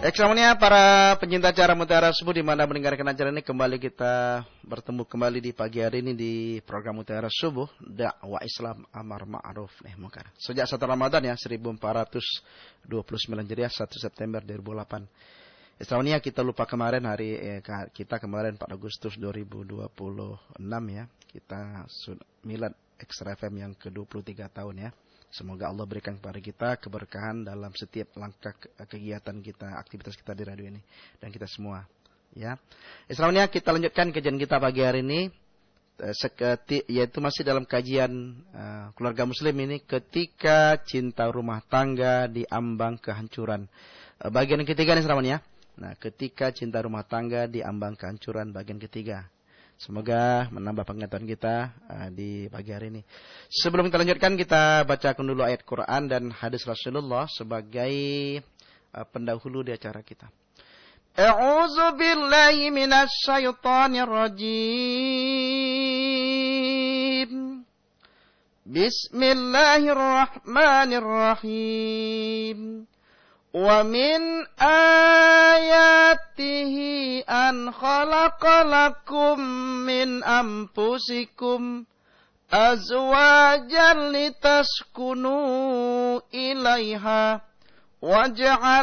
Semuanya para pencinta acara Mutiara Subuh di mana mendengarkan acara ini, kembali kita bertemu kembali di pagi hari ini di program Mutiara Subuh dakwah Islam amar ma'ruf nahi munkar. Sejak 1 Ramadan ya 1429 Hijriah 1 September 2008. Semuanya kita lupa kemarin kita kemarin 4 Agustus 2026 ya. Kita milad Extra FM yang ke-23 tahun ya. Semoga Allah berikan kepada kita keberkahan dalam setiap langkah kegiatan kita, aktivitas kita di radio ini. Dan kita semua. Ya. Selanjutnya kita lanjutkan kajian kita pagi hari ini. Yaitu masih dalam kajian keluarga muslim ini. Ketika cinta rumah tangga diambang kehancuran. Bagian ketiga nih selanjutnya. Nah, ketika cinta rumah tangga diambang kehancuran bagian ketiga. Semoga menambah pengetahuan kita di pagi hari ini. Sebelum kita lanjutkan, kita bacakan dulu ayat Quran dan hadis Rasulullah sebagai pendahulu di acara kita. A'udzu billahi minasy syaithanir rajim. Bismillahirrahmanirrahim. Wa min ayatihi an khalaqalakum min anfusikum azwajan litaskunu ilaiha wa